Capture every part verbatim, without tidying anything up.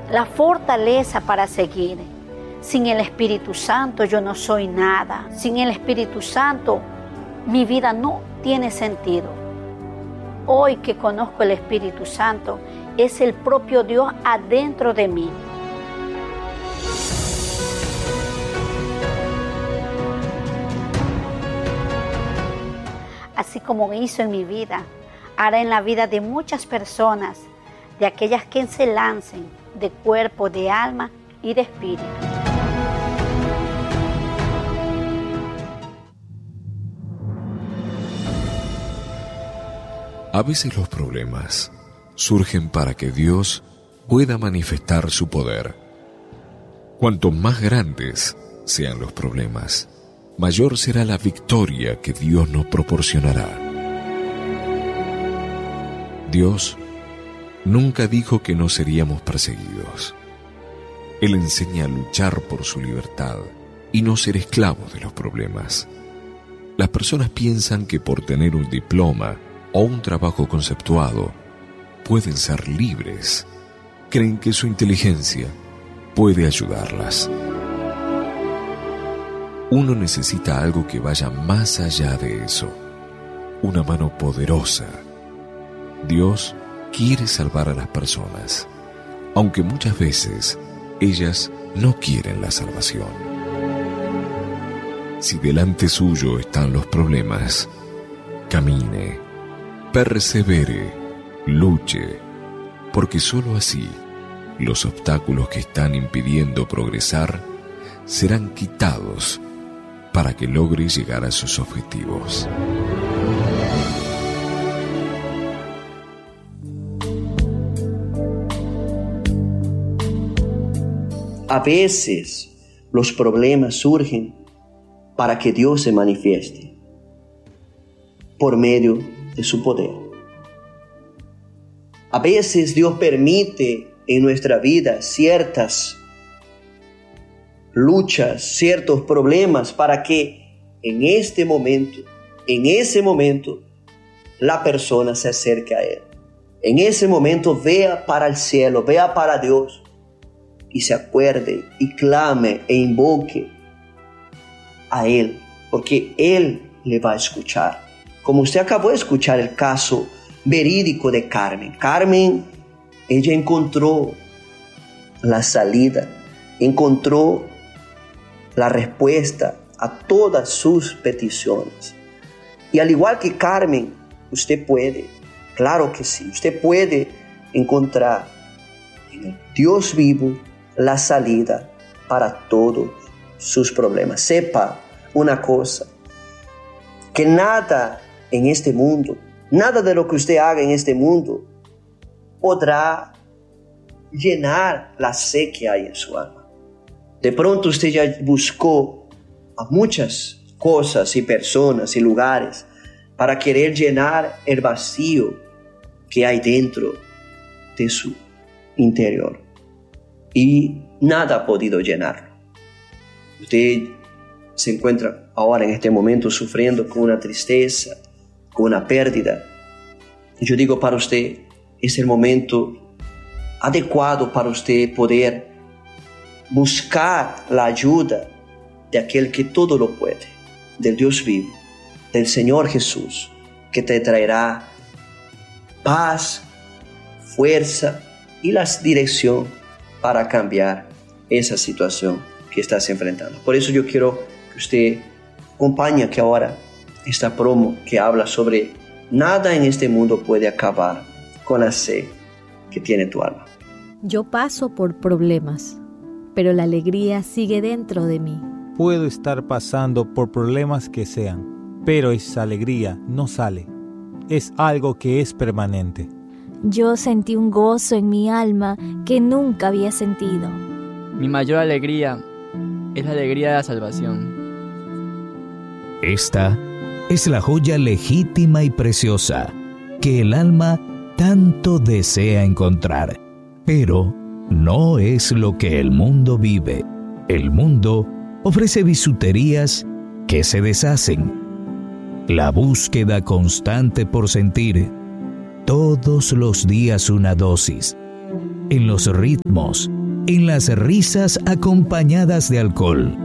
la fortaleza para seguir. Sin el Espíritu Santo yo no soy nada. Sin el Espíritu Santo mi vida no tiene sentido. Hoy que conozco el Espíritu Santo, es el propio Dios adentro de mí. Así como hizo en mi vida, hará en la vida de muchas personas, de aquellas que se lancen de cuerpo, de alma y de espíritu. A veces los problemas surgen para que Dios pueda manifestar su poder. Cuanto más grandes sean los problemas, mayor será la victoria que Dios nos proporcionará. Dios nunca dijo que no seríamos perseguidos. Él enseña a luchar por su libertad y no ser esclavos de los problemas. Las personas piensan que por tener un diploma o un trabajo conceptuado pueden ser libres. Creen que su inteligencia puede ayudarlas. Uno necesita algo que vaya más allá de eso, una mano poderosa. Dios quiere salvar a las personas, aunque muchas veces ellas no quieren la salvación. Si delante suyo están los problemas, camine, persevere, luche, porque sólo así los obstáculos que están impidiendo progresar serán quitados para que logre llegar a sus objetivos. A veces los problemas surgen para que Dios se manifieste por medio de su poder. A veces Dios permite en nuestra vida ciertas luchas, ciertos problemas para que en este momento, en ese momento, la persona se acerque a Él. En ese momento vea para el cielo, vea para Dios y se acuerde y clame e invoque a Él, porque Él le va a escuchar. Como usted acabó de escuchar el caso verídico de Carmen. Carmen, ella encontró la salida, encontró la respuesta a todas sus peticiones. Y al igual que Carmen, usted puede, claro que sí, usted puede encontrar en el Dios vivo la salida para todos sus problemas. Sepa una cosa, que nada en este mundo, nada de lo que usted haga en este mundo podrá llenar la sed que hay en su alma. De pronto usted ya buscó a muchas cosas y personas y lugares para querer llenar el vacío que hay dentro de su interior. Y nada ha podido llenarlo. Usted se encuentra ahora en este momento sufriendo con una tristeza, con una pérdida. Yo digo para usted, es el momento adecuado para usted poder buscar la ayuda de aquel que todo lo puede, del Dios vivo, del Señor Jesús, que te traerá paz, fuerza y la dirección para cambiar esa situación que estás enfrentando. Por eso yo quiero que usted acompañe que ahora esta promo que habla sobre nada en este mundo puede acabar con la sed que tiene tu alma. Yo paso por problemas, pero la alegría sigue dentro de mí. Puedo estar pasando por problemas que sean, pero esa alegría no sale. Es algo que es permanente. Yo sentí un gozo en mi alma que nunca había sentido. Mi mayor alegría es la alegría de la salvación. Esta es la joya legítima y preciosa que el alma tanto desea encontrar, pero no es lo que el mundo vive. El mundo ofrece bisuterías que se deshacen. La búsqueda constante por sentir todos los días una dosis en los ritmos, en las risas acompañadas de alcohol,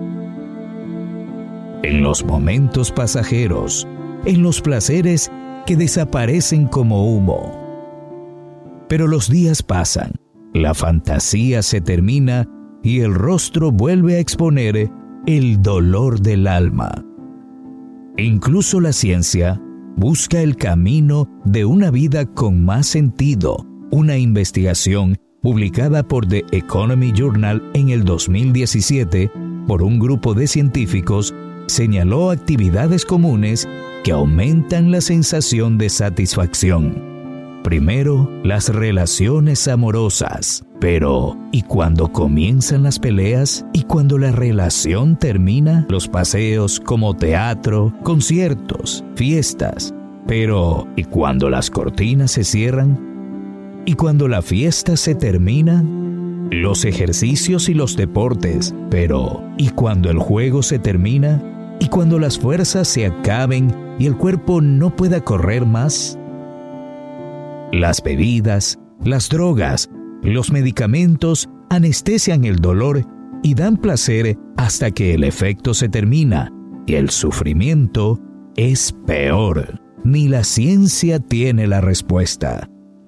en los momentos pasajeros, en los placeres que desaparecen como humo. Pero los días pasan, la fantasía se termina y el rostro vuelve a exponer el dolor del alma. Incluso la ciencia busca el camino de una vida con más sentido. Una investigación publicada por The Economy Journal en el dos mil diecisiete por un grupo de científicos señaló actividades comunes que aumentan la sensación de satisfacción. Primero, las relaciones amorosas. Pero, ¿y cuando comienzan las peleas? ¿Y cuando la relación termina? Los paseos como teatro, conciertos, fiestas. Pero, ¿y cuando las cortinas se cierran? ¿Y cuando la fiesta se termina? Los ejercicios y los deportes. Pero, ¿y cuando el juego se termina? ¿Y cuando las fuerzas se acaben y el cuerpo no pueda correr más? Las bebidas, las drogas, los medicamentos anestesian el dolor y dan placer hasta que el efecto se termina y el sufrimiento es peor. Ni la ciencia tiene la respuesta.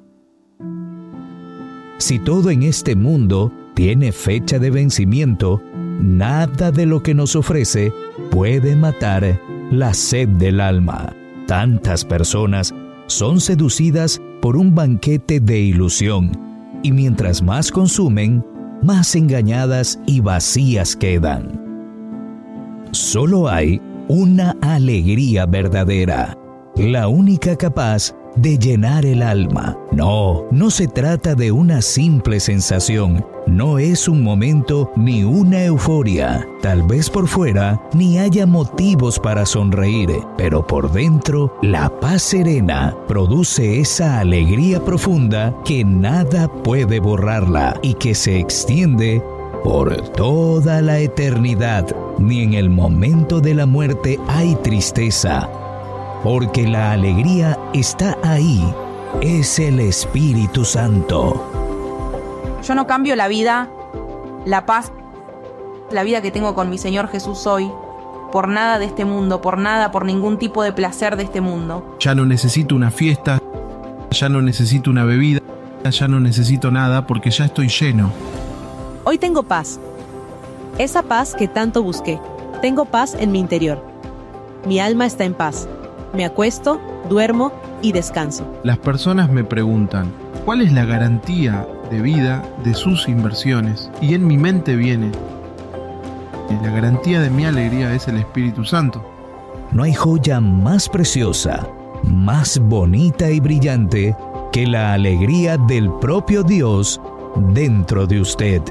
Si todo en este mundo tiene fecha de vencimiento, nada de lo que nos ofrece puede matar la sed del alma. Tantas personas son seducidas por un banquete de ilusión, y mientras más consumen, más engañadas y vacías quedan. Solo hay una alegría verdadera, la única capaz de llenar el alma. No, no se trata de una simple sensación, no es un momento ni una euforia. Tal vez por fuera ni haya motivos para sonreír, pero por dentro la paz serena produce esa alegría profunda que nada puede borrarla y que se extiende por toda la eternidad. Ni en el momento de la muerte hay tristeza, porque la alegría está ahí, es el Espíritu Santo. Yo no cambio la vida, la paz, la vida que tengo con mi Señor Jesús hoy, por nada de este mundo, por nada, por ningún tipo de placer de este mundo. Ya no necesito una fiesta, ya no necesito una bebida, ya no necesito nada porque ya estoy lleno. Hoy tengo paz, esa paz que tanto busqué. Tengo paz en mi interior. Mi alma está en paz. Me acuesto, duermo y descanso. Las personas me preguntan, ¿cuál es la garantía de vida de sus inversiones? Y en mi mente viene, la garantía de mi alegría es el Espíritu Santo. No hay joya más preciosa, más bonita y brillante que la alegría del propio Dios dentro de usted.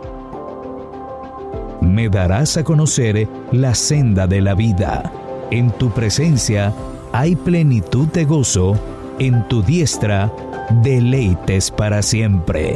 Me darás a conocer la senda de la vida. En tu presencia hay plenitud de gozo, en tu diestra deleites para siempre.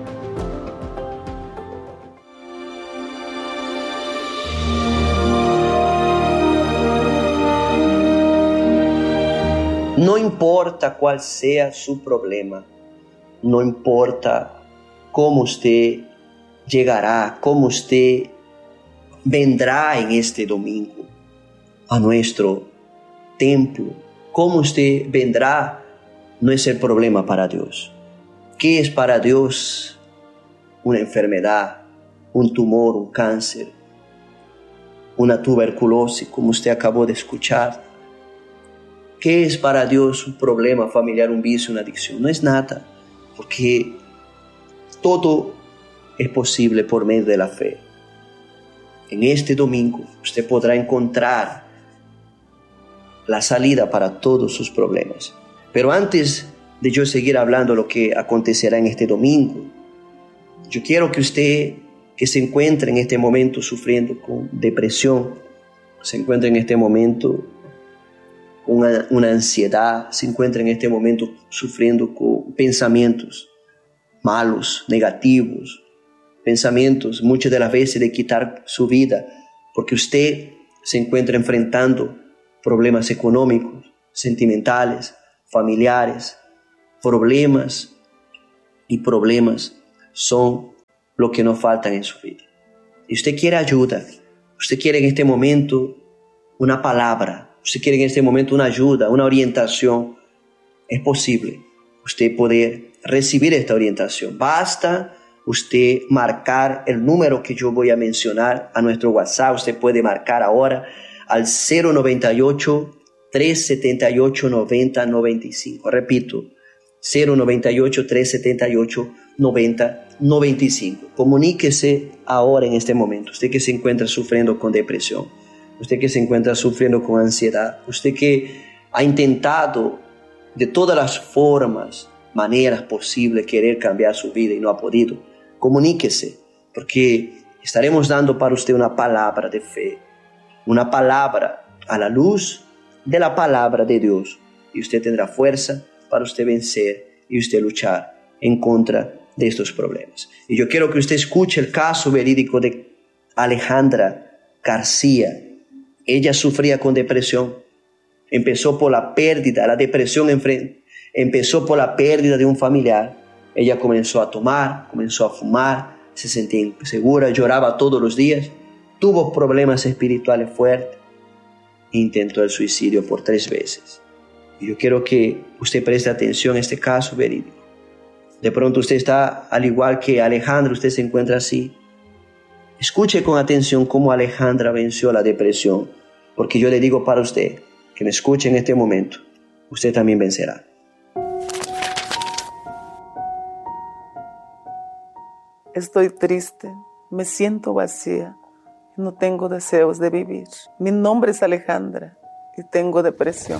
No importa cuál sea su problema, no importa cómo usted llegará, cómo usted vendrá en este domingo a nuestro templo, cómo usted vendrá, no es el problema para Dios. ¿Qué es para Dios una enfermedad, un tumor, un cáncer, una tuberculosis, como usted acabó de escuchar? ¿Qué es para Dios un problema familiar, un vicio, una adicción? No es nada, porque todo es posible por medio de la fe. En este domingo usted podrá encontrar la salida para todos sus problemas. Pero antes de yo seguir hablando lo que acontecerá en este domingo, yo quiero que usted, que se encuentra en este momento sufriendo con depresión, se encuentra en este momento con una, una ansiedad, se encuentra en este momento sufriendo con pensamientos malos, negativos, pensamientos muchas de las veces de quitar su vida, porque usted se encuentra enfrentando problemas económicos, sentimentales, familiares, problemas y problemas son lo que nos faltan en su vida. Y usted quiere ayuda, usted quiere en este momento una palabra, usted quiere en este momento una ayuda, una orientación, es posible usted poder recibir esta orientación. Basta usted marcar el número que yo voy a mencionar a nuestro WhatsApp. Usted puede marcar ahora al cero noventa y ocho, tres setenta y ocho, noventa noventa y cinco. Repito, cero noventa y ocho, tres setenta y ocho, noventa noventa y cinco. Comuníquese ahora en este momento. Usted que se encuentra sufriendo con depresión, usted que se encuentra sufriendo con ansiedad, usted que ha intentado de todas las formas, maneras posibles querer cambiar su vida y no ha podido, comuníquese, porque estaremos dando para usted una palabra de fe, una palabra a la luz de la palabra de Dios, y usted tendrá fuerza para usted vencer y usted luchar en contra de estos problemas. Y yo quiero que usted escuche el caso verídico de Alejandra García. Ella sufría con depresión. Empezó por la pérdida, la depresión empezó por la pérdida de un familiar. Ella comenzó a tomar, comenzó a fumar, se sentía insegura, lloraba todos los días, tuvo problemas espirituales fuertes e intentó el suicidio por tres veces. Y yo quiero que usted preste atención a este caso verídico. De pronto usted está al igual que Alejandra, usted se encuentra así. Escuche con atención cómo Alejandra venció la depresión, porque yo le digo para usted, que me escuche en este momento, usted también vencerá. Estoy triste, me siento vacía, no tengo deseos de vivir. Mi nombre es Alejandra y tengo depresión.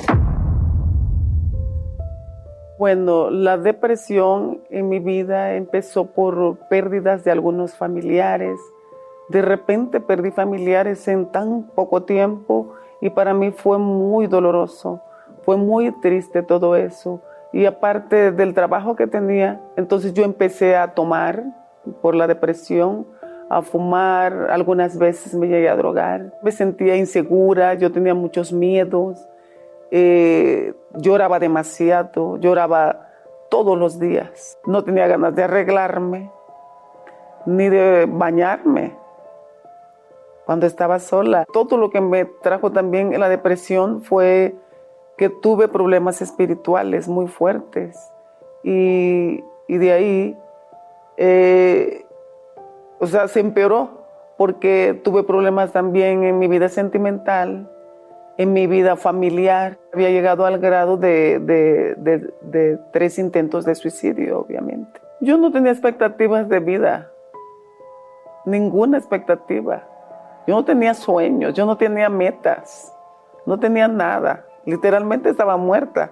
Bueno, la depresión en mi vida empezó por pérdidas de algunos familiares. De repente perdí familiares en tan poco tiempo y para mí fue muy doloroso, fue muy triste todo eso. Y aparte del trabajo que tenía, entonces yo empecé a tomar por la depresión, a fumar, algunas veces me llegué a drogar. Me sentía insegura, yo tenía muchos miedos, eh, lloraba demasiado, lloraba todos los días. No tenía ganas de arreglarme, ni de bañarme. Cuando estaba sola, todo lo que me trajo también en la depresión fue que tuve problemas espirituales muy fuertes. Y, y de ahí, eh, o sea, se empeoró porque tuve problemas también en mi vida sentimental, en mi vida familiar. Había llegado al grado de, de, de, de tres intentos de suicidio, obviamente. Yo no tenía expectativas de vida, ninguna expectativa. Yo no tenía sueños, yo no tenía metas, no tenía nada. Literalmente estaba muerta.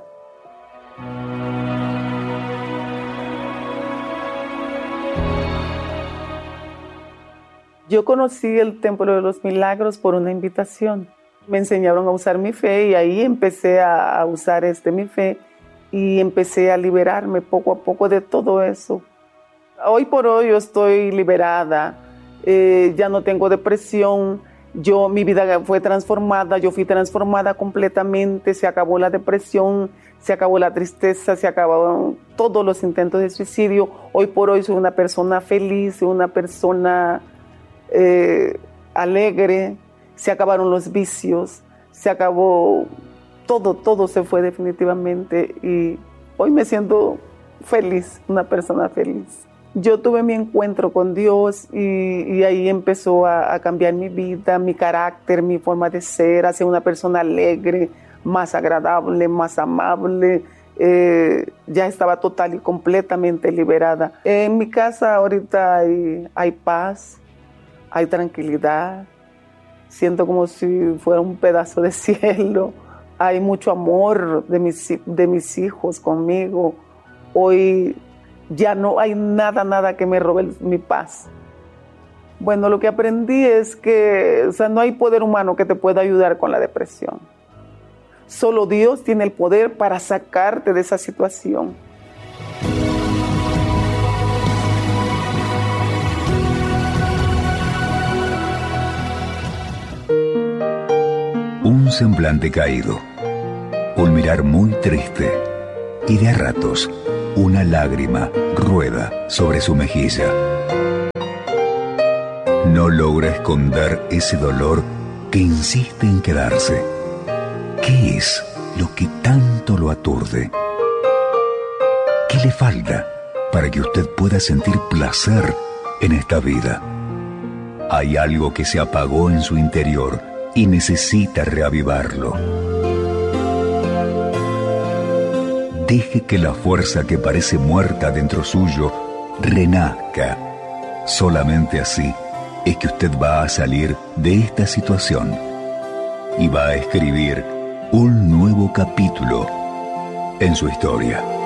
Yo conocí el Templo de los Milagros por una invitación. Me enseñaron a usar mi fe y ahí empecé a usar este, mi fe y empecé a liberarme poco a poco de todo eso. Hoy por hoy yo estoy liberada. Eh, ya no tengo depresión, yo, mi vida fue transformada, yo fui transformada completamente, se acabó la depresión, se acabó la tristeza, se acabaron todos los intentos de suicidio. Hoy por hoy soy una persona feliz, soy una persona eh, alegre, se acabaron los vicios, se acabó todo, todo se fue definitivamente y hoy me siento feliz, una persona feliz. Yo tuve mi encuentro con Dios y, y ahí empezó a, a cambiar mi vida, mi carácter, mi forma de ser, a ser una persona alegre, más agradable, más amable. Eh, ya estaba total y completamente liberada. En mi casa ahorita hay, hay paz, hay tranquilidad. Siento como si fuera un pedazo de cielo. Hay mucho amor de mis, de mis hijos conmigo. Hoy ya no hay nada, nada que me robe mi paz. Bueno, lo que aprendí es que, o sea, no hay poder humano que te pueda ayudar con la depresión. Solo Dios tiene el poder para sacarte de esa situación. Un semblante caído, un mirar muy triste y de a ratos una lágrima rueda sobre su mejilla. No logra esconder ese dolor que insiste en quedarse. ¿Qué es lo que tanto lo aturde? ¿Qué le falta para que usted pueda sentir placer en esta vida? Hay algo que se apagó en su interior y necesita reavivarlo. Deje que la fuerza que parece muerta dentro suyo renazca. Solamente así es que usted va a salir de esta situación y va a escribir un nuevo capítulo en su historia.